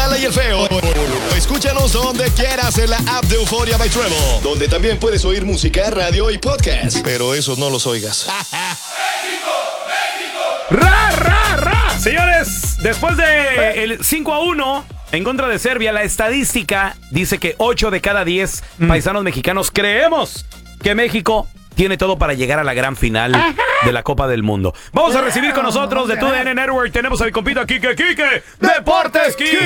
mala y el feo. Escúchanos donde quieras en la app de Euforia by Treble, donde también puedes oír música, radio y podcast. Pero esos no los oigas. ¡Ra, ra, ra! Señores, después de el 5-1 en contra de Serbia, la estadística dice que 8 de cada 10 paisanos mexicanos creemos que México tiene todo para llegar a la gran final de la Copa del Mundo. Vamos a recibir con nosotros de TUDN Network. Tenemos al compita Quique Deportes. Quique.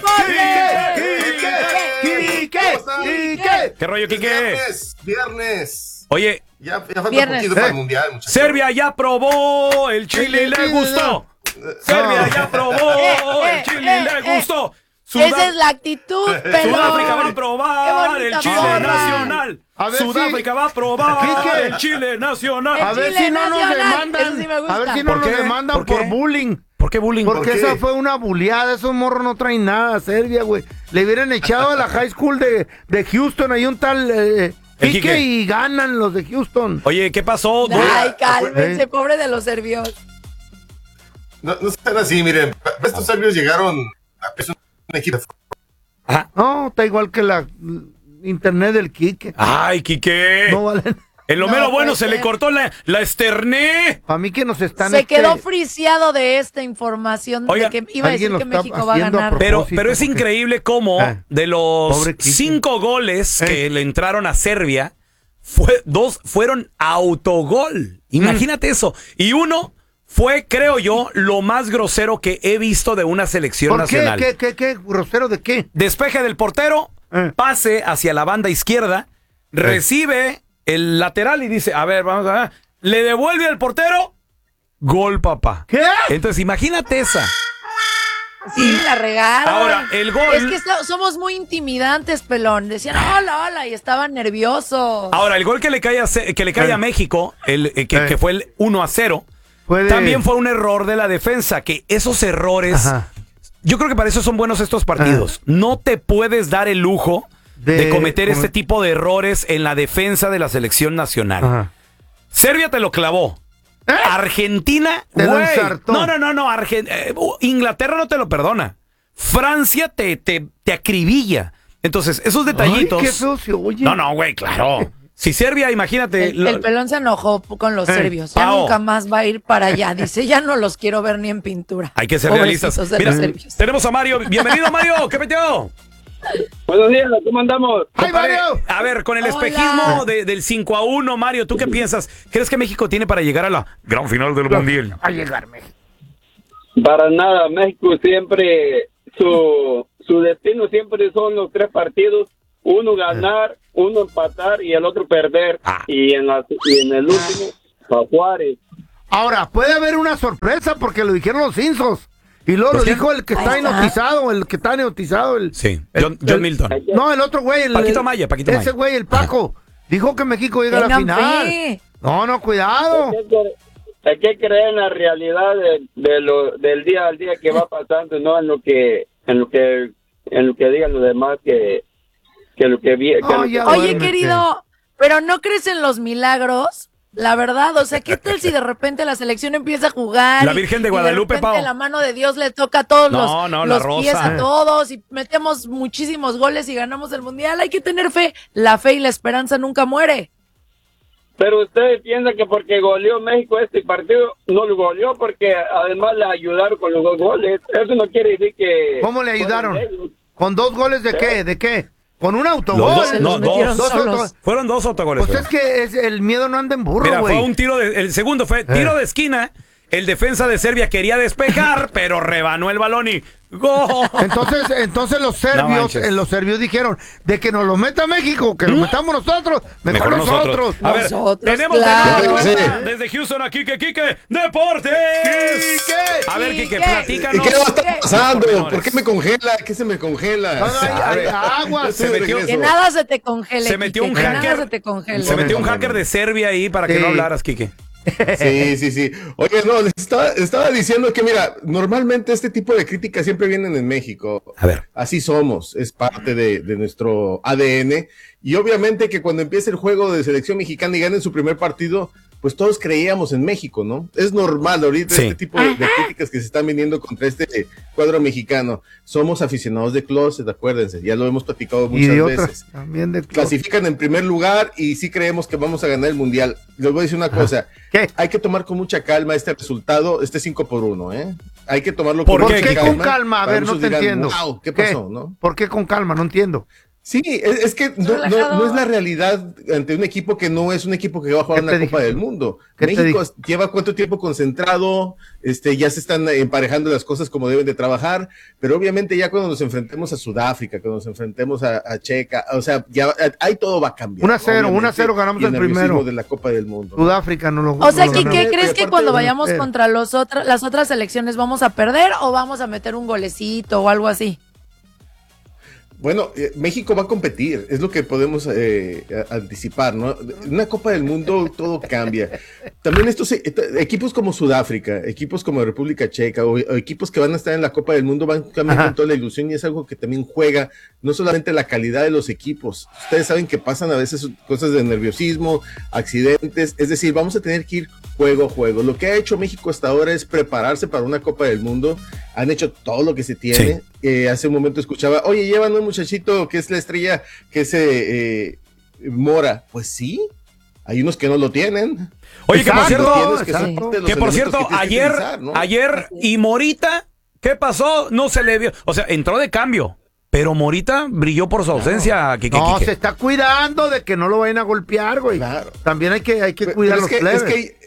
¿Qué rollo, Quique? Viernes. Oye, ya falta poquito para el mundial, muchachos. Serbia ya probó el chile y le gustó. Serbia ya probó el chile y le gustó. Esa es la actitud, pelón. Sudáfrica va a probar el chile nacional. Sudáfrica va a probar el chile nacional. A ver si no nos demandan. A ver si no nos demandan por bullying. ¿Por qué bullying? Porque esa fue una bulleada. Esos morros no traen nada a Serbia, güey. Le hubieran echado a la high school de Houston. Hay un tal Quique y ganan los de Houston. Oye, ¿qué pasó? Ay, cálmense, pobre de los serbios. No sean así, miren. Estos serbios llegaron a peso un equipo. No, está igual que la internet del Quique. Ay, Quique. No valen. En lo mero bueno se le cortó la esterné. Para mí que nos están... Se quedó friseado de esta información. Oiga, de que iba a decir que México va a ganar. Pero es increíble cómo de los 5 goles que le entraron a Serbia, 2 fueron autogol. Imagínate eso. Y uno fue, creo yo, lo más grosero que he visto de una selección nacional. ¿Qué? ¿Grosero de qué? Despeje del portero, pase hacia la banda izquierda, recibe el lateral y dice, a ver, vamos a ver, le devuelve al portero, gol, papá. ¿Qué? Entonces, imagínate esa. Sí, la regaron. Ahora, el gol... Es que somos muy intimidantes, pelón. Decían, hola, y estaban nerviosos. Ahora, el gol que le cae a México, que fue el 1-0, también fue un error de la defensa, que esos errores... Ajá. Yo creo que para eso son buenos estos partidos. No te puedes dar el lujo de cometer este tipo de errores en la defensa de la selección nacional. Ajá. Serbia te lo clavó. Argentina, güey. No. Inglaterra no te lo perdona. Francia te acribilla. Entonces, esos detallitos... Ay, qué feo se oye. No, güey, claro. Si Serbia, imagínate... El pelón se enojó con los serbios. Ya nunca más va a ir para allá. Dice, ya no los quiero ver ni en pintura. Hay que ser realistas. Mira, tenemos a Mario. Bienvenido, Mario. ¿Qué metió? Buenos días, ¿cómo andamos? ¡Ay, Mario! A ver, con el espejismo del 5-1, Mario, ¿tú qué piensas? ¿Crees que México tiene para llegar a la gran final del Mundial? A llegar México. Para nada, México siempre, su destino siempre son los 3 partidos. Uno ganar, uno empatar y el otro perder. Y en el último, para Juárez. Ahora, puede haber una sorpresa porque lo dijeron los Insos. Y luego lo dijo el que está hipnotizado, Sí, John Milton. No, el otro güey. Paquito Maya. Ese güey, el Paco. Dijo que México llega a la final. No, cuidado. Hay que creer en la realidad del día al día que va pasando, no en lo que digan los demás que lo que vi. Oye, querido, ¿pero no crees en los milagros? La verdad, o sea, ¿qué tal si de repente la selección empieza a jugar? La Virgen de Guadalupe, Pau. La mano de Dios le toca a todos los pies a todos y metemos muchísimos goles y ganamos el Mundial. Hay que tener fe. La fe y la esperanza nunca muere. Pero ustedes piensan que porque goleó México este partido, no lo goleó porque además le ayudaron con los 2 goles. Eso no quiere decir que... ¿Cómo le ayudaron? ¿Con 2 goles de qué? ¿De qué? ¿Con un autogol? Dos. Fueron 2 autogoles. Pues es que el miedo no anda en burro, güey. Mira, fue un tiro el segundo fue tiro de esquina. El defensa de Serbia quería despejar, pero rebanó el balón y ¡gol! Entonces los serbios dijeron de que nos lo meta México, que lo metamos nosotros, mejor nosotros. A ver, tenemos desde Houston a Quique Deportes. Quique. A ver, Quique, platícanos. ¿Qué va a estar pasando? ¿Por qué me congela? ¿Qué se me congela? Hay agua. Que nada se te congele. Se metió un hacker de Serbia ahí para que no hablaras, Quique. Sí. Oye, no, les estaba diciendo que, mira, normalmente este tipo de críticas siempre vienen en México. A ver. Así somos, es parte de nuestro ADN. Y obviamente que cuando empiece el juego de selección mexicana y ganen su primer partido, pues todos creíamos en México, ¿no? Es normal ahorita este tipo de críticas que se están viniendo contra este cuadro mexicano. Somos aficionados de closet, acuérdense, ya lo hemos platicado muchas veces. También de clasifican en primer lugar y sí creemos que vamos a ganar el mundial. Les voy a decir una cosa, hay que tomar con mucha calma este resultado, 5-1, ¿eh? Hay que tomarlo con mucha calma. ¿Por qué con calma? A ver, no te entiendo. Wow, ¿qué pasó, no? ¿Por qué con calma? No entiendo. Sí, es que no es la realidad ante un equipo que no es un equipo que va a jugar una Copa del Mundo. México lleva cuánto tiempo concentrado, ya se están emparejando las cosas como deben de trabajar, pero obviamente ya cuando nos enfrentemos a Sudáfrica, cuando nos enfrentemos a Checa, o sea, ya ahí todo va a cambiar. 1-0 ganamos el primero de la Copa del Mundo. Sudáfrica no lo O sea, ¿qué crees que cuando vayamos contra las otras selecciones vamos a perder o vamos a meter un golecito o algo así? Bueno, México va a competir, es lo que podemos anticipar, ¿no? En una Copa del Mundo todo cambia. También estos equipos como Sudáfrica, equipos como República Checa o equipos que van a estar en la Copa del Mundo van a cambiar con toda la ilusión y es algo que también juega, no solamente la calidad de los equipos. Ustedes saben que pasan a veces cosas de nerviosismo, accidentes, es decir, vamos a tener que ir juego a juego. Lo que ha hecho México hasta ahora es prepararse para una Copa del Mundo. Han hecho todo lo que se tiene. Hace un momento escuchaba, oye, llevan un muchachito que es la estrella, que es Mora. Pues sí, hay unos que no lo tienen. Oye, que por cierto, ayer y Morita, ¿qué pasó? No se le vio, o sea, entró de cambio. Pero Morita brilló por su ausencia. No, se está cuidando de que no lo vayan a golpear, güey. Claro. También hay que cuidar los plebes.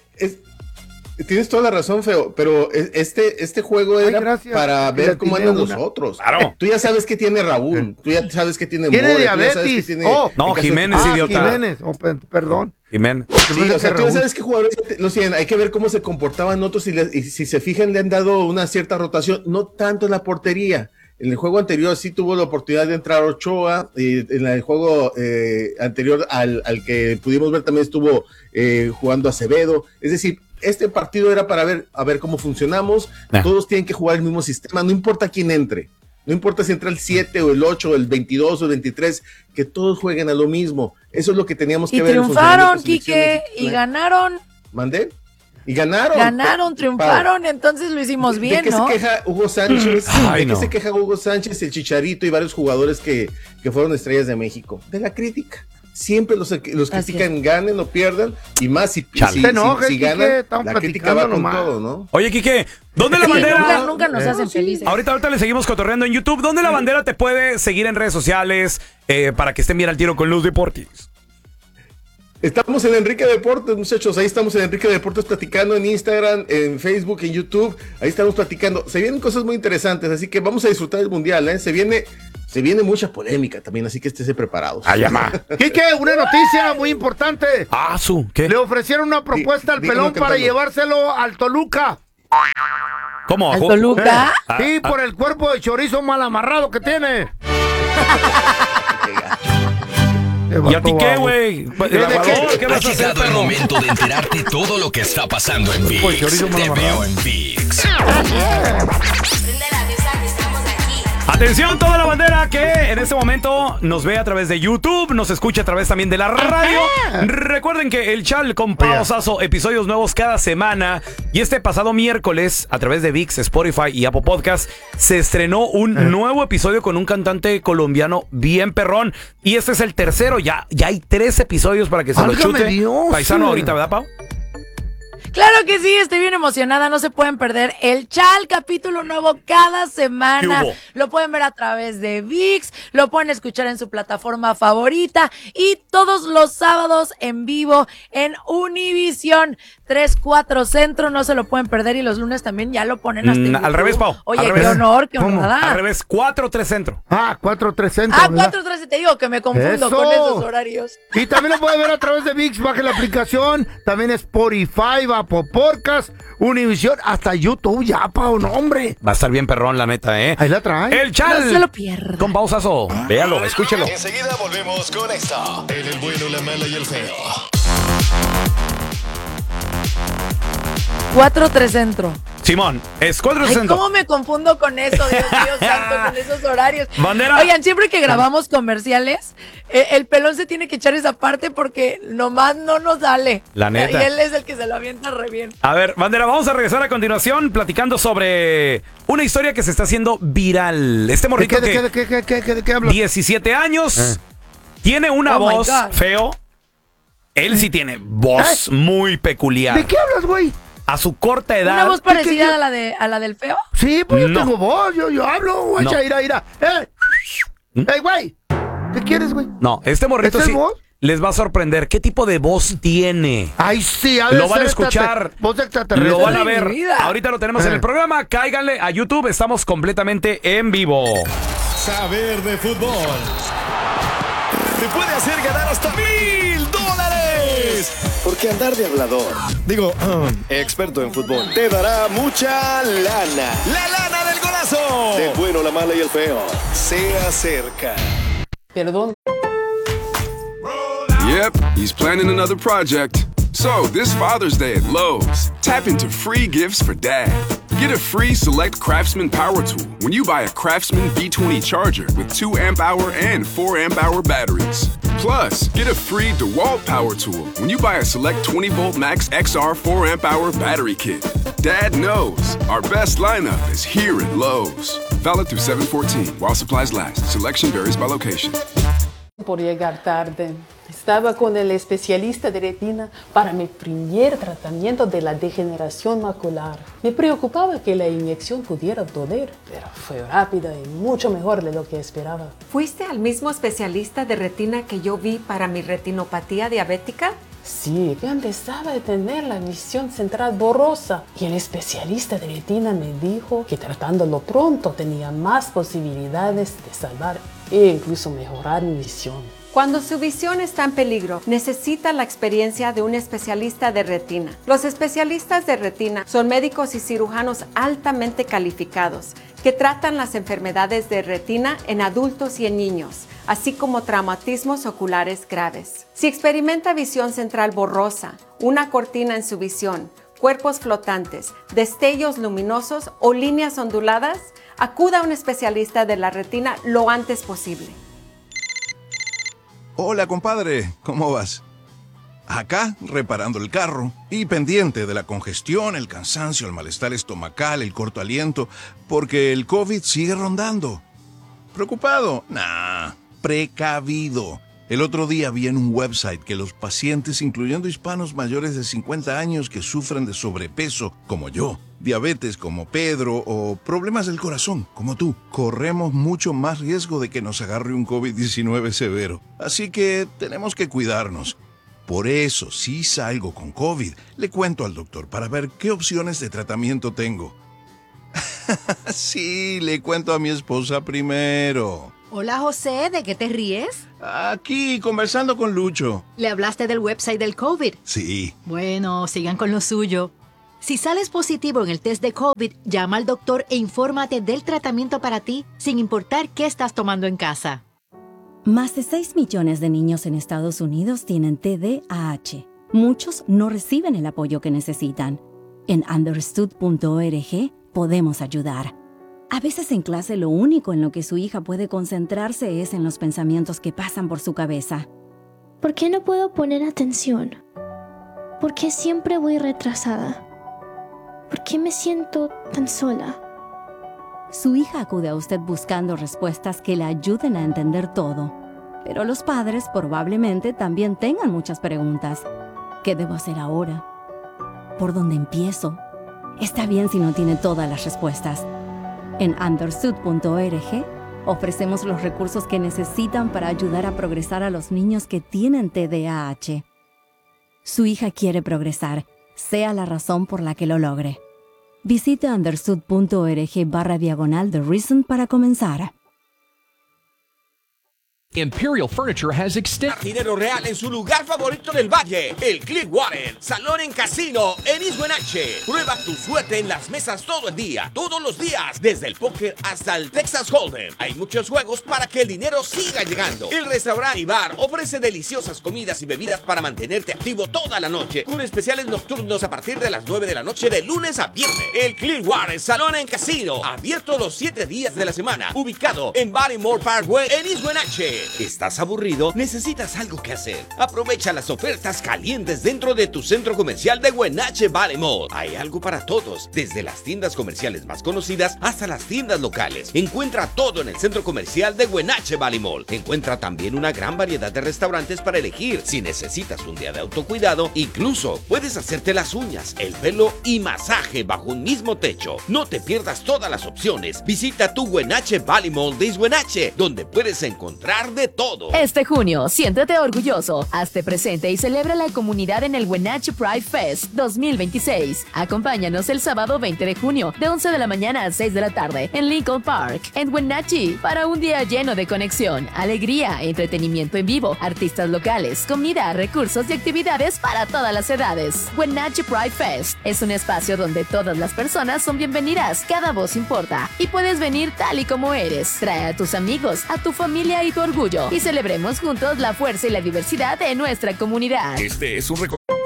Tienes toda la razón, Feo, pero este juego era para ver cómo andan los otros. Claro. Tú ya sabes que tiene Raúl, tú ya sabes que tiene Tiene diabetes. Jiménez, idiota. Jiménez, perdón. Jiménez. Sí, o sea, tú ya sabes qué jugadores los tienen. Hay que ver cómo se comportaban otros y si se fijan le han dado una cierta rotación, no tanto en la portería. En el juego anterior sí tuvo la oportunidad de entrar Ochoa, en el juego anterior al que pudimos ver también estuvo jugando Acevedo, es decir, este partido era para ver cómo funcionamos, todos tienen que jugar el mismo sistema, no importa quién entre, no importa si entra el 7 o el 8 o el 22 o el 23, que todos jueguen a lo mismo, eso es lo que teníamos que ver. Y triunfaron, Quique, y ganaron. ¿Mandé? Y ganaron. Triunfaron, entonces lo hicimos bien, ¿no? ¿De qué se queja Hugo Sánchez? Se queja Hugo Sánchez, el Chicharito y varios jugadores que fueron estrellas de México? De la crítica. Siempre los critican, ganen o pierdan, y más si ganan, la crítica va con todo, ¿no? Oye, Quique, ¿dónde la bandera? Nunca nos hacen felices. Ahorita le seguimos cotorreando en YouTube. ¿Dónde la bandera te puede seguir en redes sociales para que estén bien al tiro con los deportes? Estamos en Enrique Deportes, muchachos, ahí estamos en Enrique Deportes platicando en Instagram, en Facebook, en YouTube, ahí estamos platicando. Se vienen cosas muy interesantes, así que vamos a disfrutar del Mundial, ¿eh? Se viene mucha polémica también, así que esténse preparados. Quique, una noticia muy importante. ¿Qué? Le ofrecieron una propuesta al pelón para llevárselo al Toluca. ¿Cómo? ¿Al Toluca? Sí, por el cuerpo de chorizo mal amarrado que tiene. ¿Y a ti qué, güey? Ha llegado el momento de enterarte todo lo que está pasando en ViX. Te veo en ViX. Atención, toda la bandera que en este momento nos ve a través de YouTube, nos escucha a través también de la radio. Recuerden que el Chal con Pao Sasso, episodios nuevos cada semana. Y este pasado miércoles, a través de ViX, Spotify y Apple Podcast, se estrenó un nuevo episodio con un cantante colombiano bien perrón. Y este es el tercero, ya hay 3 episodios para que se lo chute. Dios, paisano ahorita, ¿verdad, Pau? Claro que sí, estoy bien emocionada, no se pueden perder el Chal, capítulo nuevo cada semana. Lo pueden ver a través de ViX, lo pueden escuchar en su plataforma favorita y todos los sábados en vivo en Univisión 3-4 Centro, no se lo pueden perder, y los lunes también ya lo ponen hasta en al revés, Pau. Oye, qué honor, qué honrada. Al revés, 4-3 Centro. 4-3 Centro. 4-3, te digo que me confundo con esos horarios. Y también lo pueden ver a través de ViX, baje la aplicación, también Spotify, Apple Podcast, Univisión, hasta YouTube, ya, Pau, no, hombre. Va a estar bien perrón, la neta, ¿eh? Ahí la trae. El Chal. No se lo pierda. Con Pao Sasso. Véalo, escúchelo. Enseguida volvemos con esto. En el bueno, la mala y el feo. 4-3 Centro. Simón, es 460. Ay, ¿cómo me confundo con eso, Dios mío santo, con esos horarios? Bandera. Oigan, siempre que grabamos comerciales, el pelón se tiene que echar esa parte porque nomás no nos sale. La neta. Y él es el que se lo avienta re bien. A ver, Bandera, vamos a regresar a continuación platicando sobre una historia que se está haciendo viral. Este morrito ¿De qué hablas? 17 años, tiene una voz feo. Él sí tiene voz muy peculiar. ¿De qué hablas, güey? A su corta edad. ¿Una voz parecida a la del feo? Sí, pues yo No. tengo voz, yo hablo, güey. No. Ira. ¡Ey, güey! ¿Qué quieres, güey? No, este morrito ¿Este sí es voz? les va a sorprender. ¿Qué tipo de voz tiene? Ay, sí, Lo van a escuchar. Voz extraterrestre. Lo van a Ay, ver. mi vida. Ahorita lo tenemos en el programa. Cáiganle a YouTube. Estamos completamente en vivo. Saber de fútbol te puede hacer ganar hasta $1,000. Porque andar de hablador, experto en fútbol, te dará mucha lana. La lana del golazo. Del bueno, la mala y el feo. Se acerca. Perdón. Yep, he's planning another project. So, this Father's Day at Lowe's, tap into free gifts for Dad. Get a free Select Craftsman Power Tool when you buy a Craftsman B20 charger with 2 amp-hour and 4 amp-hour batteries. Plus, get a free DeWalt Power Tool when you buy a Select 20-volt Max XR 4 amp-hour battery kit. Dad knows our best lineup is here at Lowe's. Valid through 7/14 while supplies last. Selection varies by location. Por llegar tarde. Estaba con el especialista de retina para mi primer tratamiento de la degeneración macular. Me preocupaba que la inyección pudiera doler, pero fue rápida y mucho mejor de lo que esperaba. ¿Fuiste al mismo especialista de retina que yo vi para mi retinopatía diabética? Sí, que empezaba a tener la visión central borrosa y el especialista de retina me dijo que tratándolo pronto tenía más posibilidades de salvar e incluso mejorar mi visión. Cuando su visión está en peligro, necesita la experiencia de un especialista de retina. Los especialistas de retina son médicos y cirujanos altamente calificados que tratan las enfermedades de retina en adultos y en niños, así como traumatismos oculares graves. Si experimenta visión central borrosa, una cortina en su visión, cuerpos flotantes, destellos luminosos o líneas onduladas, acuda a un especialista de la retina lo antes posible. Hola, compadre, ¿cómo vas? Acá, reparando el carro y pendiente de la congestión, el cansancio, el malestar estomacal, el corto aliento, porque el COVID sigue rondando. ¿Preocupado? Nah, precavido. El otro día vi en un website que los pacientes, incluyendo hispanos mayores de 50 años que sufren de sobrepeso, como yo, diabetes como Pedro o problemas del corazón como tú, corremos mucho más riesgo de que nos agarre un COVID-19 severo. Así que tenemos que cuidarnos. Por eso, si salgo con COVID, le cuento al doctor para ver qué opciones de tratamiento tengo. Sí, le cuento a mi esposa primero. Hola, José, ¿de qué te ríes? Aquí, conversando con Lucho. ¿Le hablaste del website del COVID? Sí. Bueno, sigan con lo suyo. Si sales positivo en el test de COVID, llama al doctor e infórmate del tratamiento para ti, sin importar qué estás tomando en casa. Más de 6 millones de niños en Estados Unidos tienen TDAH. Muchos no reciben el apoyo que necesitan. En understood.org podemos ayudar. A veces en clase lo único en lo que su hija puede concentrarse es en los pensamientos que pasan por su cabeza. ¿Por qué no puedo poner atención? ¿Por qué siempre voy retrasada? ¿Por qué me siento tan sola? Su hija acude a usted buscando respuestas que le ayuden a entender todo. Pero los padres probablemente también tengan muchas preguntas. ¿Qué debo hacer ahora? ¿Por dónde empiezo? Está bien si no tiene todas las respuestas. En understood.org ofrecemos los recursos que necesitan para ayudar a progresar a los niños que tienen TDAH. Su hija quiere progresar, sea la razón por la que lo logre. Visite understood.org/The Reason para comenzar. Imperial Furniture has extended dinero real en su lugar favorito del valle, el Clearwater Salón en Casino en East Wenatchee. Prueba tu suerte en las mesas todo el día, todos los días, desde el póker hasta el Texas Hold'em. Hay muchos juegos para que el dinero siga llegando. El restaurante y bar ofrece deliciosas comidas y bebidas para mantenerte activo toda la noche, con especiales nocturnos a partir de las 9 de la noche de lunes a viernes. El Clearwater Salón en Casino, abierto los 7 días de la semana, ubicado en Baltimore Parkway en East Wenatchee. ¿Estás aburrido? ¿Necesitas algo que hacer? Aprovecha las ofertas calientes dentro de tu centro comercial de Wenatchee Valley Mall. Hay algo para todos, desde las tiendas comerciales más conocidas hasta las tiendas locales. Encuentra todo en el centro comercial de Wenatchee Valley Mall. Encuentra también una gran variedad de restaurantes para elegir. Si necesitas un día de autocuidado, incluso puedes hacerte las uñas, el pelo y masaje bajo un mismo techo. No te pierdas todas las opciones. Visita tu Wenatchee Valley Mall de East Wenatchee, donde puedes encontrar de todo. Este junio, siéntete orgulloso, hazte presente y celebra la comunidad en el Wenatchee Pride Fest 2026. Acompáñanos el sábado 20 de junio, de 11 de la mañana a 6 de la tarde, en Lincoln Park, en Wenatchee, para un día lleno de conexión, alegría, entretenimiento en vivo, artistas locales, comida, recursos y actividades para todas las edades. Wenatchee Pride Fest es un espacio donde todas las personas son bienvenidas, cada voz importa, y puedes venir tal y como eres. Trae a tus amigos, a tu familia y tu orgullo, y celebremos juntos la fuerza y la diversidad de nuestra comunidad. Este es un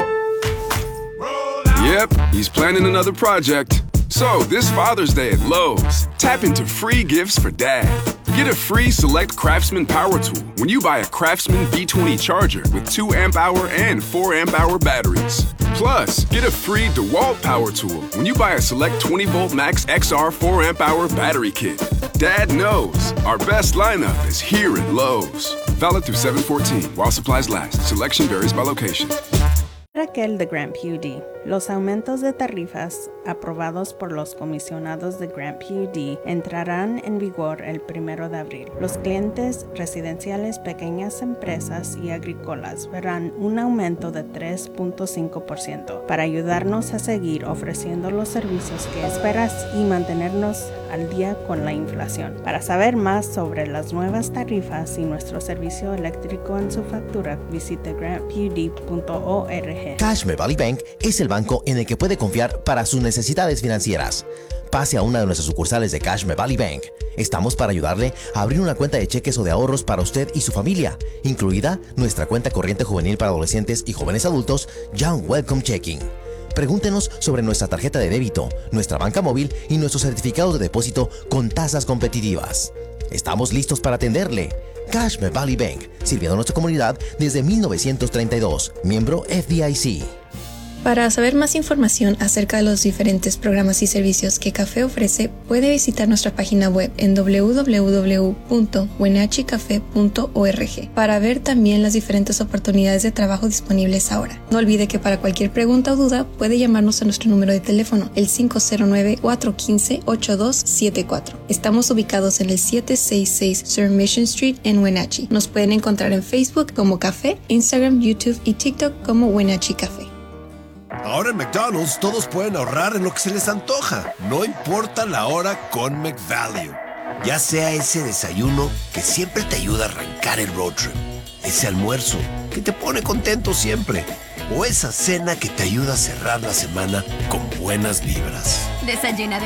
Yep, he's planning another project. So, this Father's Day at Lowe's, tap into free gifts for Dad. Get a free Select Craftsman Power Tool when you buy a Craftsman B20 charger with 2 amp-hour and 4 amp-hour batteries. Plus, get a free DeWalt Power Tool when you buy a Select 20-volt Max XR 4 amp-hour battery kit. Dad knows our best lineup is here at Lowe's. Valid through 7/14 while supplies last. Selection varies by location. Raquel de Grant PUD. Los aumentos de tarifas aprobados por los comisionados de Grant PUD entrarán en vigor el 1 de abril. Los clientes residenciales, pequeñas empresas y agrícolas verán un aumento de 3.5% para ayudarnos a seguir ofreciendo los servicios que esperas y mantenernos al día con la inflación. Para saber más sobre las nuevas tarifas y nuestro servicio eléctrico en su factura, visite grantpud.org. Cashme Valley Bank es el banco en el que puede confiar para sus necesidades financieras. Pase a una de nuestras sucursales de Cashme Valley Bank. Estamos para ayudarle a abrir una cuenta de cheques o de ahorros para usted y su familia, incluida nuestra cuenta corriente juvenil para adolescentes y jóvenes adultos, Young Welcome Checking. Pregúntenos sobre nuestra tarjeta de débito, nuestra banca móvil y nuestros certificados de depósito con tasas competitivas. Estamos listos para atenderle. Cashme Valley Bank, sirviendo a nuestra comunidad desde 1932, miembro FDIC. Para saber más información acerca de los diferentes programas y servicios que Café ofrece, puede visitar nuestra página web en www.wenatcheecafe.org para ver también las diferentes oportunidades de trabajo disponibles ahora. No olvide que para cualquier pregunta o duda puede llamarnos a nuestro número de teléfono, el 509-415-8274. Estamos ubicados en el 766 Sur Mission Street en Wenatchee. Nos pueden encontrar en Facebook como Café, Instagram, YouTube y TikTok como Wenatchee Café. Ahora en McDonald's todos pueden ahorrar en lo que se les antoja, no importa la hora con McValue. Ya sea ese desayuno que siempre te ayuda a arrancar el road trip, ese almuerzo que te pone contento siempre, o esa cena que te ayuda a cerrar la semana con buenas vibras. Desayuna de